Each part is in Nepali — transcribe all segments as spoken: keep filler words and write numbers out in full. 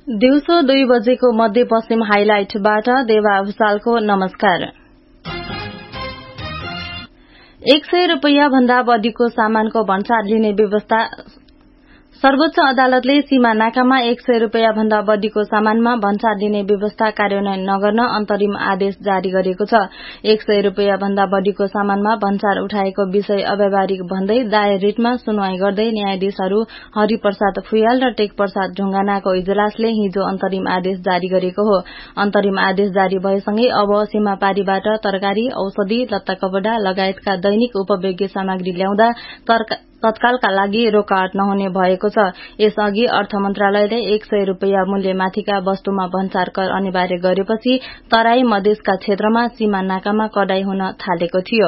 दिउँसो दुई बजेको मध्यपश्चिम हाइलाइटबाट देवा भूषालको नमस्कार। एक सय रूपियाँ भन्दा बढीको सामानको भन्सार लिने व्यवस्था। सर्वोच्च अदालतले सीमा नाकामा एक सय रूपियाँ भन्दा बढीको सामानमा भन्सार लिने व्यवस्था कार्यान्वयन नगर्न अन्तरिम आदेश जारी गरेको छ। एक सय रूपियाँ भन्दा बढीको सामानमा भन्सार उठाएको विषय अव्यावहारिक भन्दै दायर रिटमा सुनवाई गर्दै न्यायाधीशहरू हरिप्रसाद फुयाल र टेक प्रसाद ढुंगानाको इजलासले हिजो अन्तरिम आदेश जारी गरेको हो। अन्तरिम आदेश जारी भएसँगै अब सीमापारीबाट तरकारी, औषधि, लत्ता कपड़ा लगायतका दैनिक उपभोग्य सामग्री ल्याउँदा तत्कालका लागि रोकावट नहुने भएको छ। यसअघि अर्थ मन्त्रालयले एक सय रूपियाँ मूल्य माथिका वस्तुमा भन्सार कर अनिवार्य गरेपछि तराई मधेसका क्षेत्रमा सीमा नाकामा कडाई हुन थालेको थियो।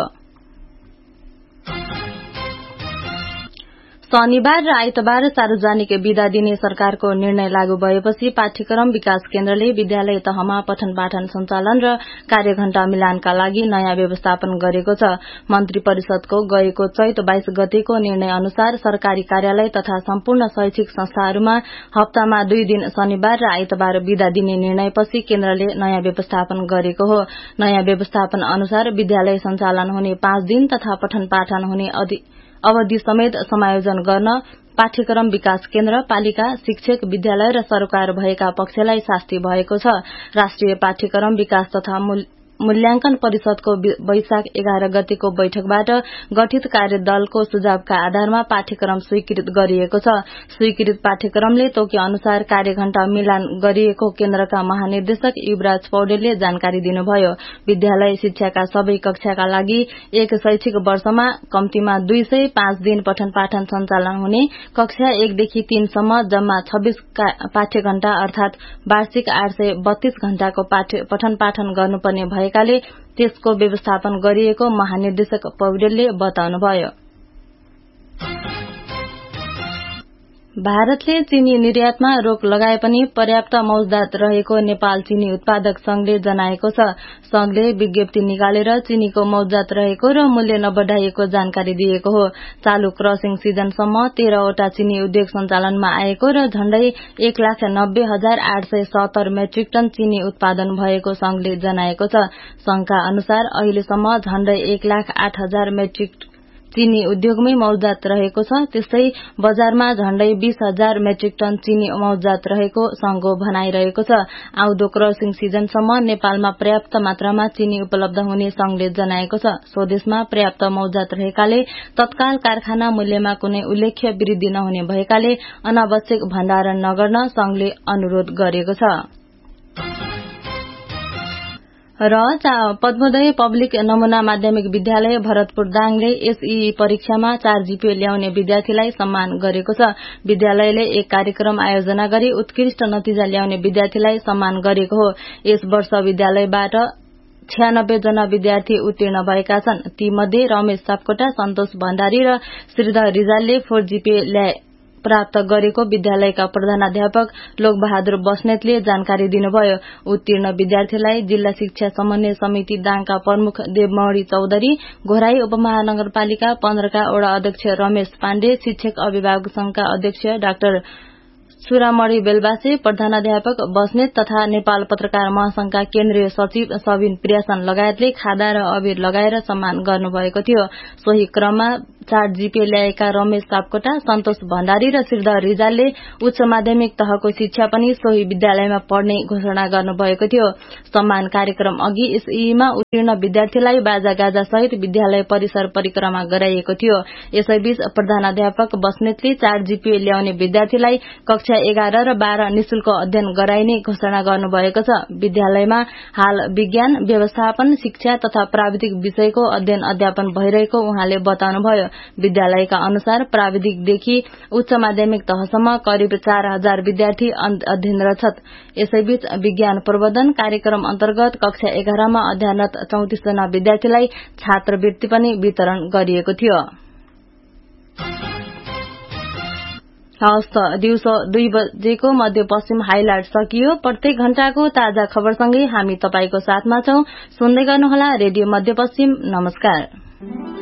शनिबार र आइतबार सार्वजनिक बिदा दिने सरकारको निर्णय लागू भएपछि पाठ्यक्रम विकास केन्द्रले विद्यालय तहमा पठन पाठन सञ्चालन र कार्यघण्टा मिलानका लागि नयाँ व्यवस्थापन गरेको छ। मन्त्री परिषदको गएको चैत बाइस गतेको निर्णय अनुसार सरकारी कार्यालय तथा सम्पूर्ण शैक्षिक संस्थाहरूमा हप्तामा दुई दिन शनिबार र आइतबार बिदा दिने निर्णयपछि केन्द्रले नयाँ व्यवस्थापन गरेको हो। नयाँ व्यवस्थापन अनुसार विद्यालय सञ्चालन हुने पाँच दिन तथा पठन पाठन हुने अवधि समेत समायोजन गर्न पाठ्यक्रम विकास केन्द्र, पालिका, शिक्षक, विद्यालय र सरकार भएका पक्षलाई शास्ति भएको छ। राष्ट्रिय पाठ्यक्रम विकास तथा मूल्यांकन परिषदको वैशाख एघार गतेको बैठकबाट गठित कार्यदलको सुझावका आधारमा पाठ्यक्रम स्वीकृत गरिएको छ। स्वीकृत पाठ्यक्रमले तोके अनुसार कार्यघण्टा मिलान गरिएको केन्द्रका महानिर्देशक युवराज पौडेलले जानकारी दिनुभयो। विद्यालय शिक्षाका सबै कक्षाका लागि एक शैक्षिक वर्षमा कम्तीमा दुई सय पाँच दिन पठन पाठन सञ्चालन हुने, कक्षा एकदेखि तीनसम्म जम्मा छब्बीस पाठ्यघण्टा अर्थात वार्षिक आठ सय बत्तीस घण्टाको पठन पाठन गर्नुपर्ने भएकाले त्यसको व्यवस्थापन गरिएको महानिर्देशक पौडेलले बताउनुभयो। भारतले चीनी निर्यातमा रोक लगाए पनि पर्याप्त मौजदात रहेको नेपाल चीनी उत्पादक संघले जनाएको छ। संघले विज्ञप्ति निकालेर चीनीको मौजदात रहेको र मूल्य नबढ़ाइएको जानकारी दिएको हो। चालू क्रसिङ सिजनसम्म तेह्रवटा चीनी उद्योग सञ्चालनमा आएको र झण्डै एक लाख नब्बे हजार आठ सय सत्तर मेट्रिक टन चीनी उत्पादन भएको संघले जनाएको छ। संघका अनुसार अहिलेसम्म झण्डै एक लाख आठ हजार मेट्रिक चीनी उद्योगमै मौजदात रहेको छ। त्यस्तै बजारमा झण्डै बीस हजार मेट्रिक टन चीनी मौजदात रहेको संघको भनाइरहेको छ। आउँदो क्रसिङ सिजनसम्म नेपालमा पर्याप्त मात्रामा चीनी उपलब्ध हुने संघले जनाएको छ। स्वदेशमा पर्याप्त मौजदात रहेकाले तत्काल कारखाना मूल्यमा कुनै उल्लेख्य वृद्धि नहुने भएकाले अनावश्यक भण्डारण नगर्न संघले अनुरोध गरेको छ। र पद्मोदय पब्लिक नमूना माध्यमिक विद्यालय भरतपुर दाङले एसईई परीक्षामा चार जीपीए ल्याउने विद्यार्थीलाई सम्मान गरेको छ। विद्यालयले एक कार्यक्रम आयोजना गरी उत्कृष्ट नतिजा ल्याउने विद्यार्थीलाई सम्मान गरेको हो। यस वर्ष विद्यालयबाट छयानब्बे जना विद्यार्थी उत्तीर्ण भएका छन्। ती मध्ये रमेश सापकोटा, सन्तोष भण्डारी र श्रीधर रिजालले फोर जीपीए ल्याए प्राप्त गरेको विद्यालयका प्रधानाध्यापक लोकबहादुर बस्नेतले जानकारी दिनुभयो। उत्तीर्ण विद्यार्थीलाई जिल्ला शिक्षा समन्वय समिति दाङका प्रमुख देवमणि चौधरी, घोराई उपमहानगरपालिका पन्ध्रका वडा अध्यक्ष रमेश पाण्डे, शिक्षक अभिभावक संघका अध्यक्ष डाक्टर चुरामणी बेलबासे, प्रधानाध्यापक बस्नेत तथा नेपाल पत्रकार महासंघका केन्द्रीय सचिव सबिन प्रियासन लगायतले खादा र अबिर लगाएर सम्मान गर्नुभएको थियो। सोही क्रममा चार जीपीए ल्याएका रमेश सापकोटा, सन्तोष भण्डारी र श्रीधर रिजालले उच्च माध्यमिक तहको शिक्षा पनि सोही विद्यालयमा पढ्ने घोषणा गर्नुभएको थियो। सम्मान कार्यक्रम अघि एसईईमा उत्तीर्ण विद्यार्थीलाई बाजागाजा सहित विद्यालय परिसर परिक्रमा गराइएको थियो। यसैबीच प्रधानाध्यापक बस्नेतले चार जीपीए ल्याउने विद्यार्थीलाई कक्षा एघार र बाह्र निशुल्क अध्ययन गराइने घोषणा गर्नुभएको छ। विद्यालयमा हाल विज्ञान, व्यवस्थापन, शिक्षा तथा प्राविधिक विषयको अध्ययन अध्यापन भइरहेको उहाँले बताउनुभयो। विद्यालयका अनुसार प्राविधिकदेखि उच्च माध्यमिक तहसम्म करिब चार हजार विद्यार्थी अध्ययनरत छन्। यसैबीच विज्ञान प्रवर्धन कार्यक्रम अन्तर्गत कक्षा एघारमा अध्ययनरत चौतिस जना विद्यार्थीलाई छात्रवृत्ति पनि वितरण गरिएको थियो। हवस् त दिउँसो दुई बजेको मध्यपश्चिम हाइलाइट सकियो। प्रत्येक घण्टाको ताजा खबरसँगै हामी तपाईको साथमा छौं। सुन्दै गर्नुहोला रेडियो मध्यपश्चिम। नमस्कार।